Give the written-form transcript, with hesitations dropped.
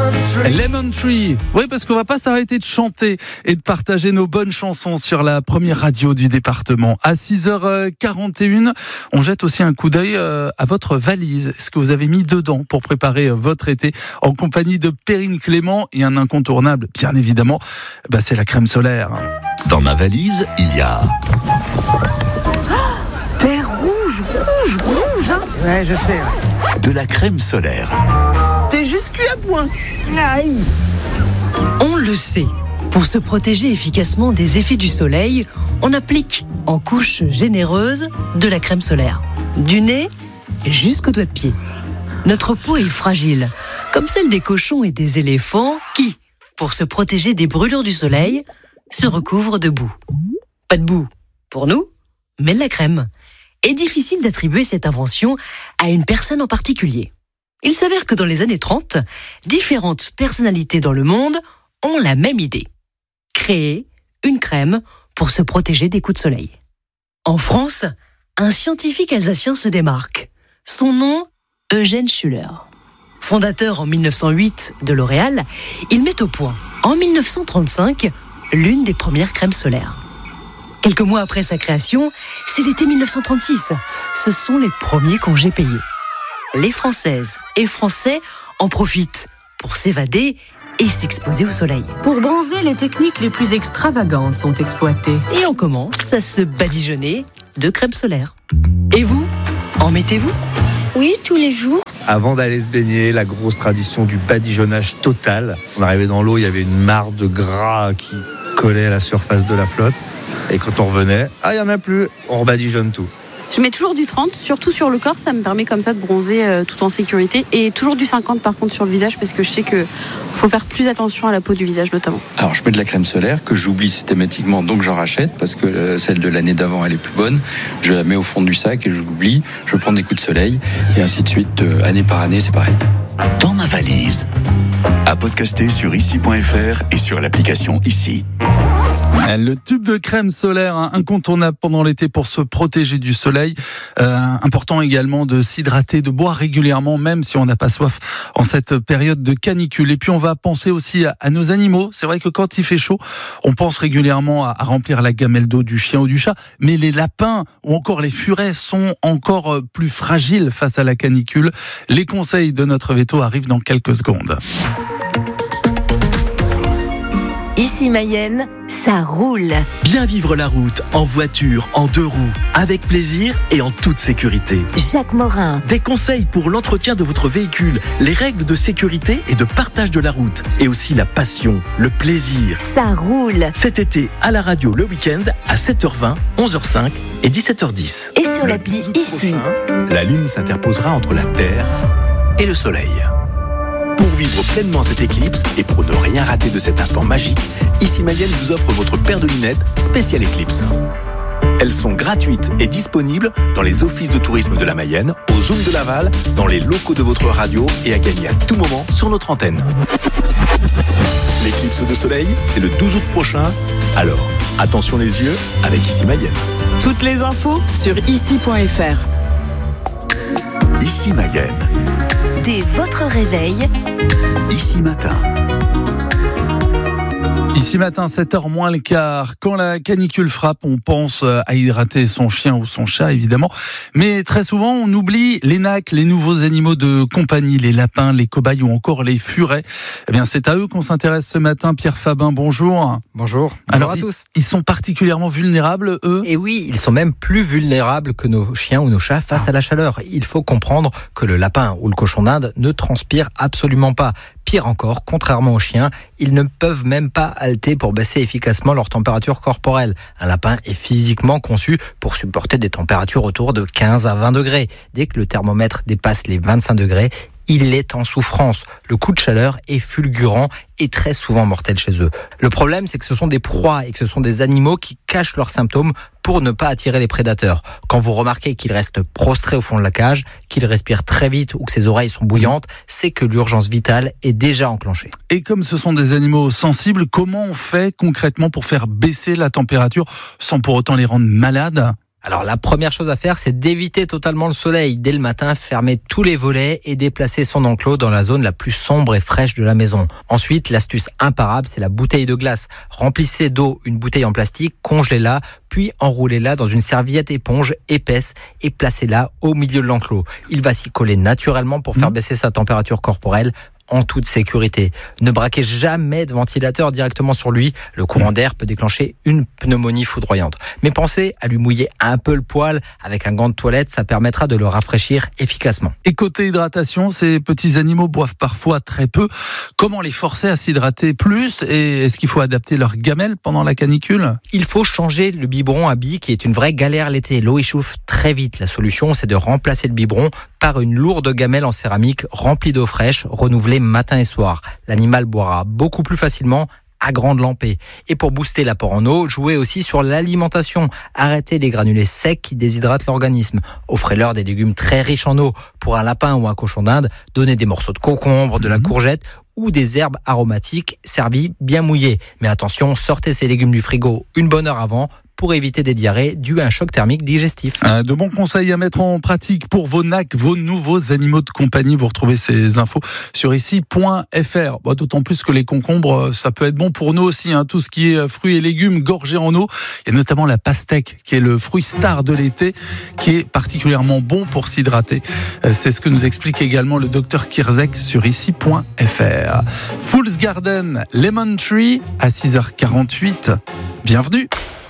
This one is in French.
Lemon Tree. Oui, parce qu'on va pas s'arrêter de chanter et de partager nos bonnes chansons sur la première radio du département. À 6h41, on jette aussi un coup d'œil à votre valise. Ce que vous avez mis dedans pour préparer votre été en compagnie de Perrine Clément et un incontournable, bien évidemment, c'est la crème solaire. Dans ma valise, il y a... T'es rouge, hein. Ouais, je sais. de la crème solaire. T'es juste cuit à point. Aïe. On le sait, pour se protéger efficacement des effets du soleil, on applique en couche généreuse de la crème solaire. Du nez jusqu'aux doigts de pied. Notre peau est fragile, comme celle des cochons et des éléphants qui, pour se protéger des brûlures du soleil, se recouvrent de boue. Pas de boue pour nous, mais de la crème. Et difficile d'attribuer cette invention à une personne en particulier. Il s'avère que dans les années 30, différentes personnalités dans le monde ont la même idée. Créer une crème pour se protéger des coups de soleil. En France, un scientifique alsacien se démarque. Son nom, Eugène Schuller. Fondateur en 1908 de L'Oréal, il met au point, en 1935, l'une des premières crèmes solaires. Quelques mois après sa création, c'est l'été 1936. Ce sont les premiers congés payés. Les Françaises et Français en profitent pour s'évader et s'exposer au soleil. Pour bronzer, les techniques les plus extravagantes sont exploitées. Et on commence à se badigeonner de crème solaire. Et vous, en mettez-vous ? Oui, tous les jours. Avant d'aller se baigner, la grosse tradition du badigeonnage total. On arrivait dans l'eau, il y avait une mare de gras qui collait à la surface de la flotte. Et quand on revenait, il n'y en a plus, on rebadigeonne tout. Je mets toujours du 30, surtout sur le corps, ça me permet comme ça de bronzer tout en sécurité. Et toujours du 50 par contre sur le visage, parce que je sais qu'il faut faire plus attention à la peau du visage notamment. Alors je mets de la crème solaire que j'oublie systématiquement, donc j'en rachète, parce que celle de l'année d'avant elle est plus bonne. Je la mets au fond du sac et je l'oublie, je prends des coups de soleil, et ainsi de suite, année par année, c'est pareil. Dans ma valise. À podcaster sur ici.fr et sur l'application Ici. Le tube de crème solaire, incontournable pendant l'été pour se protéger du soleil. Important également de s'hydrater, de boire régulièrement, même si on n'a pas soif en cette période de canicule. Et puis on va penser aussi à nos animaux. C'est vrai que quand il fait chaud, on pense régulièrement à remplir la gamelle d'eau du chien ou du chat. Mais les lapins ou encore les furets sont encore plus fragiles face à la canicule. Les conseils de notre veto arrivent dans quelques secondes. Ici Mayenne, ça roule. Bien vivre la route, en voiture, en deux roues, avec plaisir et en toute sécurité. Jacques Morin. Des conseils pour l'entretien de votre véhicule, les règles de sécurité et de partage de la route. Et aussi la passion, le plaisir. Ça roule. Cet été, à la radio le week-end, à 7h20, 11h05 et 17h10. Et sur l'appli Ici. La Lune s'interposera entre la Terre et le Soleil. Pour vivre pleinement cette éclipse et pour ne rien rater de cet instant magique, Ici Mayenne vous offre votre paire de lunettes spéciale éclipse. Elles sont gratuites et disponibles dans les offices de tourisme de la Mayenne, au Zoom de Laval, dans les locaux de votre radio et à gagner à tout moment sur notre antenne. L'éclipse de soleil, c'est le 12 août prochain. Alors, attention les yeux avec Ici Mayenne. Toutes les infos sur ici.fr. Ici Mayenne. Dès votre réveil, Ici matin. Ici matin, 7h moins le quart. Quand la canicule frappe, on pense à hydrater son chien ou son chat, évidemment. Mais très souvent, on oublie les nacs, les nouveaux animaux de compagnie, les lapins, les cobayes ou encore les furets. Eh bien, c'est à eux qu'on s'intéresse ce matin. Pierre Fabin, bonjour. Bonjour. Alors, à tous. Ils sont particulièrement vulnérables, eux ? Et oui, ils sont même plus vulnérables que nos chiens ou nos chats face à la chaleur. Il faut comprendre que le lapin ou le cochon d'Inde ne transpire absolument pas. Pire encore, contrairement aux chiens, ils ne peuvent même pas halter pour baisser efficacement leur température corporelle. Un lapin est physiquement conçu pour supporter des températures autour de 15 à 20 degrés. Dès que le thermomètre dépasse les 25 degrés, il est en souffrance. Le coup de chaleur est fulgurant et très souvent mortel chez eux. Le problème, c'est que ce sont des proies et que ce sont des animaux qui cachent leurs symptômes pour ne pas attirer les prédateurs. Quand vous remarquez qu'il reste prostré au fond de la cage, qu'il respire très vite ou que ses oreilles sont bouillantes, c'est que l'urgence vitale est déjà enclenchée. Et comme ce sont des animaux sensibles, comment on fait concrètement pour faire baisser la température sans pour autant les rendre malades ? Alors la première chose à faire, c'est d'éviter totalement le soleil. Dès le matin, fermer tous les volets et déplacer son enclos dans la zone la plus sombre et fraîche de la maison. Ensuite, l'astuce imparable, c'est la bouteille de glace. Remplissez d'eau une bouteille en plastique, congelez-la, puis enroulez-la dans une serviette éponge épaisse et placez-la au milieu de l'enclos. Il va s'y coller naturellement pour faire baisser sa température corporelle en toute sécurité. Ne braquez jamais de ventilateur directement sur lui. Le courant d'air peut déclencher une pneumonie foudroyante. Mais pensez à lui mouiller un peu le poil avec un gant de toilette, ça permettra de le rafraîchir efficacement. Et côté hydratation, ces petits animaux boivent parfois très peu. Comment les forcer à s'hydrater plus? Et est-ce qu'il faut adapter leur gamelle pendant la canicule? Il faut changer le biberon à billes qui est une vraie galère l'été. L'eau échouffe très vite. La solution, c'est de remplacer le biberon par une lourde gamelle en céramique remplie d'eau fraîche, renouvelée matin et soir. L'animal boira beaucoup plus facilement à grande lampée. Et pour booster l'apport en eau, jouez aussi sur l'alimentation. Arrêtez les granulés secs qui déshydratent l'organisme. Offrez-leur des légumes très riches en eau. Pour un lapin ou un cochon d'Inde, donnez des morceaux de concombre, de la courgette ou des herbes aromatiques servies bien mouillées. Mais attention, sortez ces légumes du frigo une bonne heure avant pour éviter des diarrhées dues à un choc thermique digestif. De bons conseils à mettre en pratique pour vos NAC, vos nouveaux animaux de compagnie. Vous retrouvez ces infos sur ici.fr. D'autant plus que les concombres, ça peut être bon pour nous aussi. Tout ce qui est fruits et légumes gorgés en eau. Il y a notamment la pastèque, qui est le fruit star de l'été, qui est particulièrement bon pour s'hydrater. C'est ce que nous explique également le docteur Kirzek sur ici.fr. Fool's Garden, Lemon Tree, à 6h48. Bienvenue.